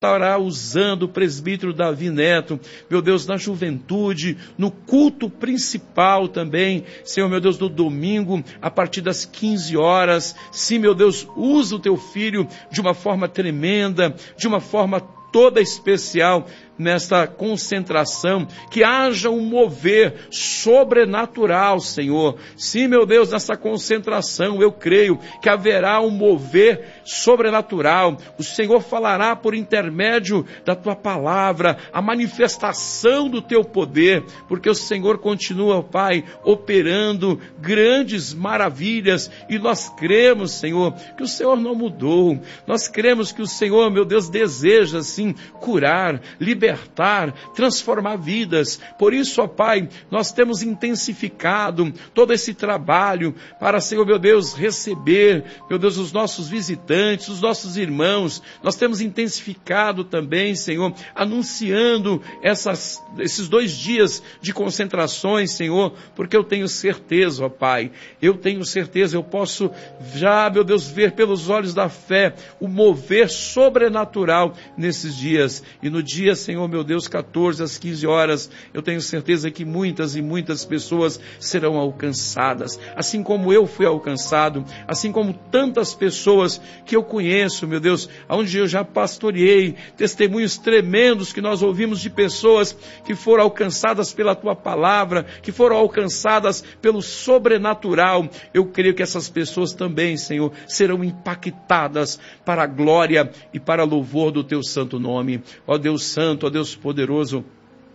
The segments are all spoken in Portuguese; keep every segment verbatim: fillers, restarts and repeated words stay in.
estará usando o presbítero Davi Neto, meu Deus, na juventude, no culto principal também, Senhor, meu Deus, no domingo, a partir das quinze horas, sim, meu Deus, usa o teu filho de uma forma tremenda, de uma forma toda especial, nesta concentração, que haja um mover sobrenatural, Senhor. Sim, meu Deus, nessa concentração, eu creio que haverá um mover sobrenatural. O Senhor falará por intermédio da tua palavra, a manifestação do teu poder, porque o Senhor continua, Pai, operando grandes maravilhas, e nós cremos, Senhor, que o Senhor não mudou. Nós cremos que o Senhor, meu Deus, deseja, assim, curar, libertar, libertar, transformar vidas. Por isso, ó Pai, nós temos intensificado todo esse trabalho para, Senhor, meu Deus, receber, meu Deus, os nossos visitantes, os nossos irmãos. Nós temos intensificado também, Senhor, anunciando essas, esses dois dias de concentrações, Senhor, porque eu tenho certeza, ó Pai, eu tenho certeza, eu posso já, meu Deus, ver pelos olhos da fé o mover sobrenatural nesses dias. E no dia, Senhor, meu Deus, quatorze às quinze horas, eu tenho certeza que muitas e muitas pessoas serão alcançadas, assim como eu fui alcançado, assim como tantas pessoas que eu conheço, meu Deus, onde eu já pastoreei, testemunhos tremendos que nós ouvimos de pessoas que foram alcançadas pela tua palavra, que foram alcançadas pelo sobrenatural. Eu creio que essas pessoas também, Senhor, serão impactadas para a glória e para louvor do teu santo nome. Ó Deus Santo, ó Deus poderoso,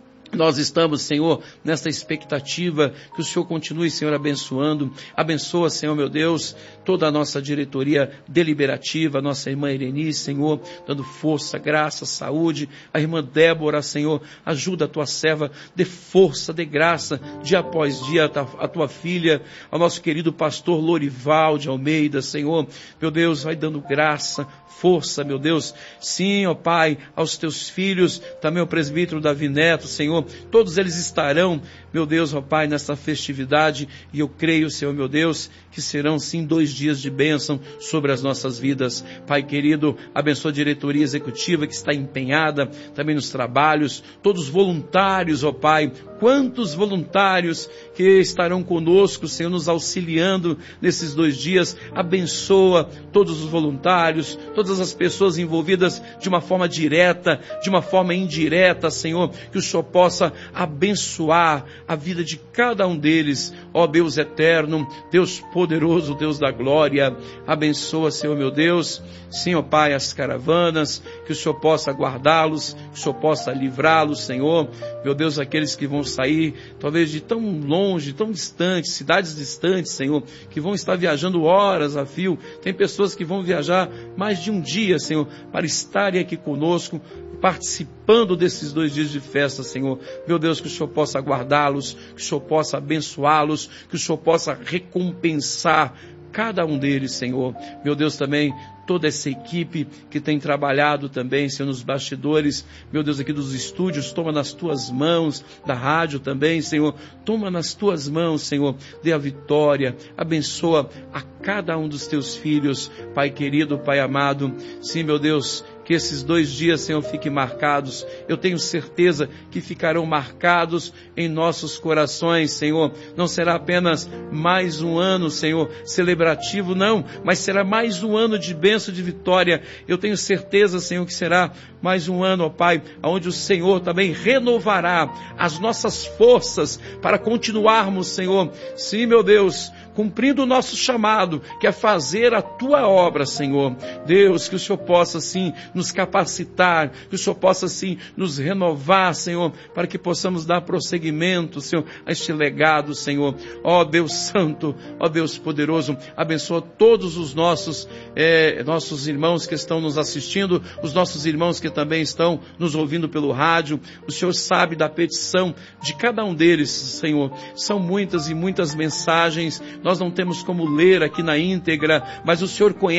nós estamos, Senhor, nesta expectativa que o Senhor continue, Senhor, abençoando. Abençoa, Senhor, meu Deus, toda a nossa diretoria deliberativa, a nossa irmã Irenice, Senhor, dando força, graça, saúde. A irmã Débora, Senhor, ajuda a tua serva, dê força, dê graça, dia após dia, a tua filha, ao nosso querido pastor Lorival de Almeida, Senhor, meu Deus, vai dando graça, força, meu Deus. Sim, ó Pai, aos teus filhos, também o presbítero Davi Neto, Senhor, todos eles estarão, meu Deus, ó Pai, nesta festividade, e eu creio, Senhor, meu Deus, que serão sim dois dias de bênção sobre as nossas vidas. Pai querido, abençoa a diretoria executiva que está empenhada também nos trabalhos, todos os voluntários, ó Pai, quantos voluntários que estarão conosco, Senhor, nos auxiliando nesses dois dias. Abençoa todos os voluntários, todas as pessoas envolvidas de uma forma direta, de uma forma indireta, Senhor, que o Senhor possa abençoar a vida de cada um deles. Ó Deus eterno, Deus poderoso, Deus da glória, abençoa, Senhor meu Deus, sim, ó Pai, as caravanas, que o Senhor possa guardá-los, que o Senhor possa livrá-los, Senhor, meu Deus, aqueles que vão sair, talvez de tão longe, tão distante, cidades distantes, Senhor, que vão estar viajando horas a fio. Tem pessoas que vão viajar mais de um dia, Senhor, para estarem aqui conosco, participando desses dois dias de festa, Senhor. Meu Deus, que o Senhor possa guardá-los, que o Senhor possa abençoá-los, que o Senhor possa recompensar cada um deles, Senhor. Meu Deus, também toda essa equipe que tem trabalhado também, Senhor, nos bastidores, meu Deus, aqui dos estúdios, toma nas tuas mãos, da rádio também, Senhor, toma nas tuas mãos, Senhor, dê a vitória, abençoa a cada um dos teus filhos, Pai querido, Pai amado. Sim, meu Deus, que esses dois dias, Senhor, fiquem marcados. Eu tenho certeza que ficarão marcados em nossos corações, Senhor. Não será apenas mais um ano, Senhor, celebrativo, não, mas será mais um ano de bênção, de vitória. Eu tenho certeza, Senhor, que será mais um ano, ó Pai, onde o Senhor também renovará as nossas forças para continuarmos, Senhor. Sim, meu Deus, cumprindo o nosso chamado, que é fazer a Tua obra, Senhor. Deus, que o Senhor possa, sim, nos capacitar, que o Senhor possa, sim, nos renovar, Senhor, para que possamos dar prosseguimento, Senhor, a este legado, Senhor. Ó Deus Santo, ó Deus poderoso, abençoa todos os nossos, é, nossos irmãos que estão nos assistindo, os nossos irmãos que também estão nos ouvindo pelo rádio. O Senhor sabe da petição de cada um deles, Senhor. São muitas e muitas mensagens, nós não temos como ler aqui na íntegra, mas o Senhor conhece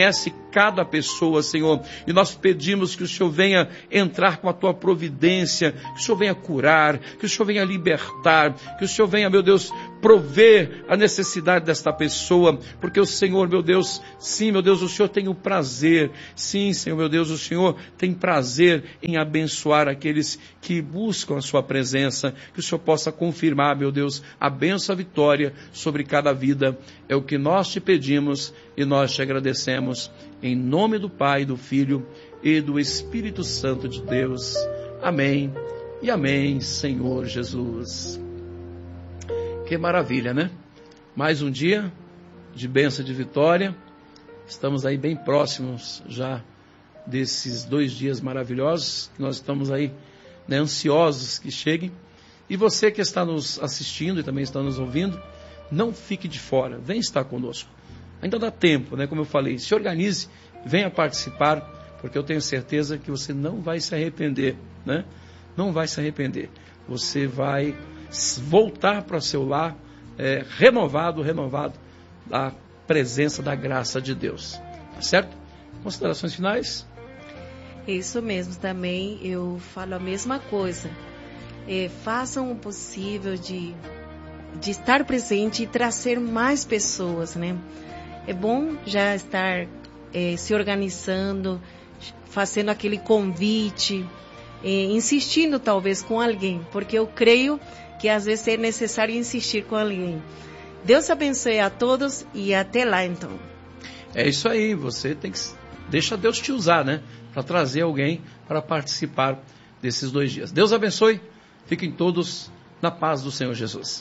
cada pessoa, Senhor. E nós pedimos que o Senhor venha entrar com a tua providência, que o Senhor venha curar, que o Senhor venha libertar, que o Senhor venha, meu Deus, prover a necessidade desta pessoa, porque o Senhor, meu Deus, sim, meu Deus, o Senhor tem o prazer, sim, Senhor, meu Deus, o Senhor tem prazer em abençoar aqueles que buscam a sua presença, que o Senhor possa confirmar, meu Deus, a bênção, a vitória sobre cada vida. É o que nós te pedimos e nós te agradecemos, em nome do Pai, do Filho e do Espírito Santo de Deus. Amém e amém, Senhor Jesus. Que maravilha, né? Mais um dia de bênção, de vitória. Estamos aí bem próximos já desses dois dias maravilhosos, que nós estamos aí, né, ansiosos que cheguem. E você que está nos assistindo e também está nos ouvindo, não fique de fora, vem estar conosco. Ainda dá tempo, né? Como eu falei, se organize, venha participar, porque eu tenho certeza que você não vai se arrepender, né? Não vai se arrepender. Você vai voltar para o seu lar é, renovado, renovado da presença, da graça de Deus. Tá certo? Considerações finais? Isso mesmo, também eu falo a mesma coisa. É, façam o possível de, de estar presente e trazer mais pessoas, né? É bom já estar é, se organizando, fazendo aquele convite, é, insistindo talvez com alguém, porque eu creio que às vezes é necessário insistir com alguém. Deus abençoe a todos e até lá então. É isso aí, você tem que... Deixa Deus te usar, né? Para trazer alguém para participar desses dois dias. Deus abençoe, fiquem todos na paz do Senhor Jesus.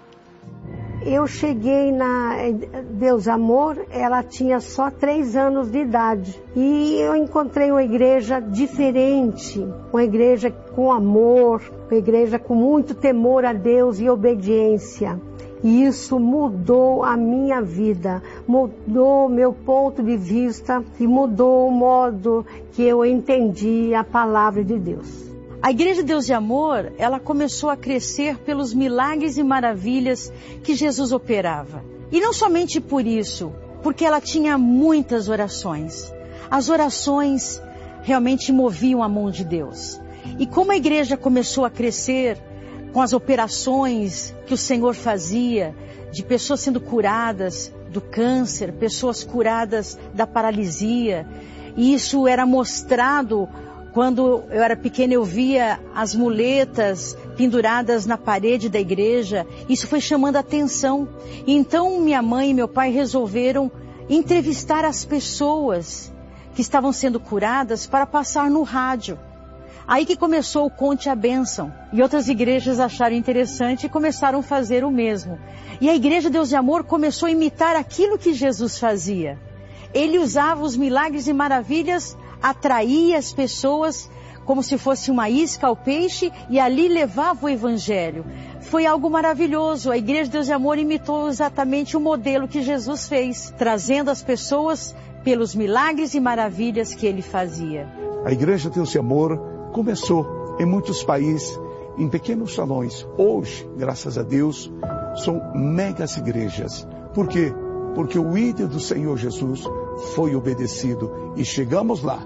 Eu cheguei na Deus Amor, ela tinha só três anos de idade. E eu encontrei uma igreja diferente, uma igreja com amor, uma igreja com muito temor a Deus e obediência. E isso mudou a minha vida, mudou meu ponto de vista e mudou o modo que eu entendi a palavra de Deus. A Igreja Deus de Amor, ela começou a crescer pelos milagres e maravilhas que Jesus operava. E não somente por isso, porque ela tinha muitas orações. As orações realmente moviam a mão de Deus. E como a igreja começou a crescer com as operações que o Senhor fazia, de pessoas sendo curadas do câncer, pessoas curadas da paralisia, e isso era mostrado. Quando eu era pequena, eu via as muletas penduradas na parede da igreja. Isso foi chamando a atenção. Então, minha mãe e meu pai resolveram entrevistar as pessoas que estavam sendo curadas para passar no rádio. Aí que começou o Conte a Bênção. E outras igrejas acharam interessante e começaram a fazer o mesmo. E a Igreja Deus de Amor começou a imitar aquilo que Jesus fazia. Ele usava os milagres e maravilhas, atraía as pessoas como se fosse uma isca ao peixe e ali levava o evangelho. Foi algo maravilhoso. A Igreja Deus de Amor imitou exatamente o modelo que Jesus fez, trazendo as pessoas pelos milagres e maravilhas que ele fazia. A Igreja Deus de Amor começou em muitos países, em pequenos salões. Hoje, graças a Deus, são megas igrejas. Por quê? Porque o ídolo do Senhor Jesus foi obedecido e chegamos lá.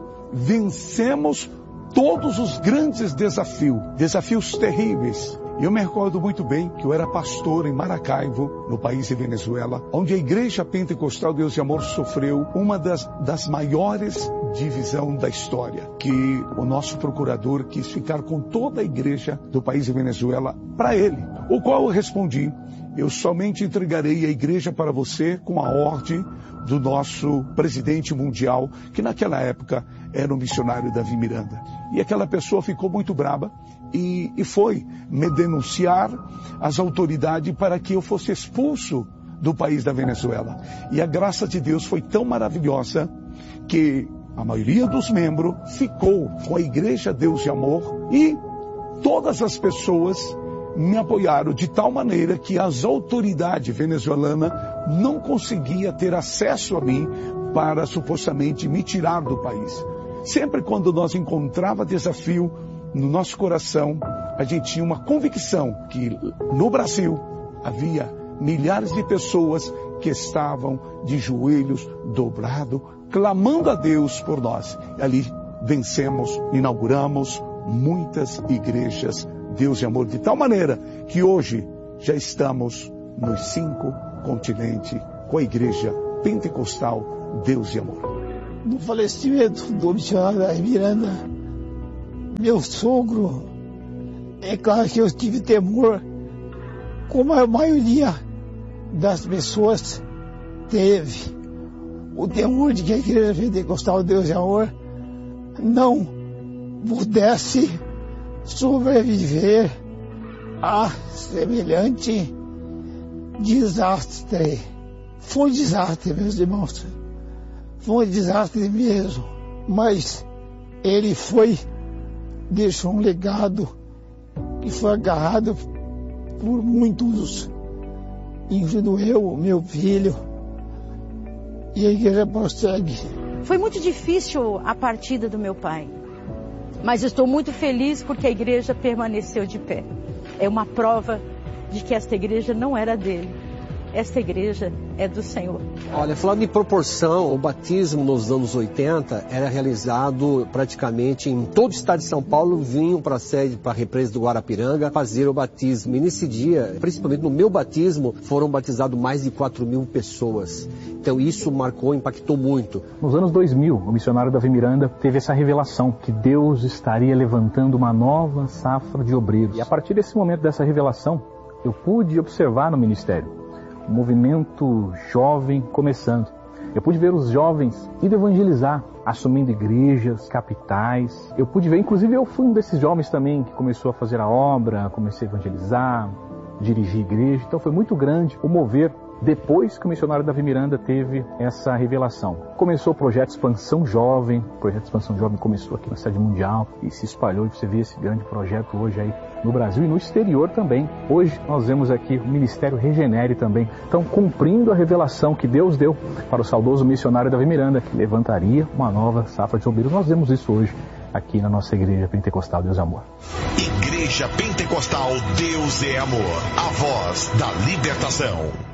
Vencemos todos os grandes desafios, desafios terríveis. Eu me recordo muito bem que eu era pastor em Maracaibo, no país de Venezuela, onde a Igreja Pentecostal Deus de Amor sofreu uma das, das maiores divisões da história, que o nosso procurador quis ficar com toda a igreja do país de Venezuela para ele, o qual eu respondi: eu somente entregarei a igreja para você com a ordem do nosso presidente mundial, que naquela época era o missionário Davi Miranda. E aquela pessoa ficou muito brava e, e foi me denunciar às autoridades para que eu fosse expulso do país da Venezuela. E a graça de Deus foi tão maravilhosa que a maioria dos membros ficou com a Igreja Deus de Amor e todas as pessoas me apoiaram de tal maneira que as autoridades venezuelanas não conseguiam ter acesso a mim para supostamente me tirar do país. Sempre quando nós encontrava desafio no nosso coração, a gente tinha uma convicção que no Brasil havia milhares de pessoas que estavam de joelhos dobrados, clamando a Deus por nós. E ali vencemos, inauguramos muitas igrejas Deus de Amor, de tal maneira que hoje já estamos nos cinco continentes com a igreja pentecostal Deus de Amor. No falecimento do missionário Davi Miranda, meu sogro, é claro que eu tive temor, como a maioria das pessoas teve. O temor de que a igreja pentecostal Deus de Amor não pudesse sobreviver a semelhante desastre. Foi um desastre, meus irmãos. Foi um desastre mesmo. Mas ele foi, deixou um legado que foi agarrado por muitos, incluindo eu, meu filho, e a igreja prossegue. Foi muito difícil a partida do meu pai, mas estou muito feliz porque a igreja permaneceu de pé. É uma prova de que esta igreja não era dele. Esta igreja é do Senhor. Olha, falando em proporção, o batismo nos anos oitenta era realizado praticamente em todo o estado de São Paulo, vinham para a sede, para a represa do Guarapiranga, fazer o batismo. E nesse dia, principalmente no meu batismo, foram batizados mais de quatro mil pessoas. Então isso marcou, impactou muito. Nos anos dois mil, o missionário Davi Miranda teve essa revelação que Deus estaria levantando uma nova safra de obreiros. E a partir desse momento, dessa revelação, eu pude observar no ministério um movimento jovem começando. Eu pude ver os jovens indo evangelizar, assumindo igrejas, capitais. Eu pude ver, inclusive eu fui um desses jovens também que começou a fazer a obra, comecei a evangelizar, dirigir igreja. Então foi muito grande o mover depois que o missionário Davi Miranda teve essa revelação. Começou o projeto Expansão Jovem, o projeto Expansão Jovem começou aqui na cidade mundial e se espalhou, e você vê esse grande projeto hoje aí no Brasil e no exterior também. Hoje nós vemos aqui o Ministério Regenere também. Então, cumprindo a revelação que Deus deu para o saudoso missionário Davi Miranda, que levantaria uma nova safra de obreiros. Nós vemos isso hoje aqui na nossa Igreja Pentecostal Deus é Amor. Igreja Pentecostal Deus é Amor, a voz da libertação.